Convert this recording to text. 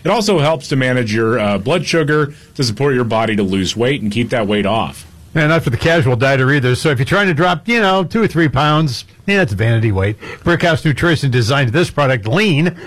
It also helps to manage your blood sugar, to support your body to lose weight and keep that weight off. And not for the casual dieter either. So if you're trying to drop, 2 or 3 pounds, it's vanity weight. Brickhouse Nutrition designed this product lean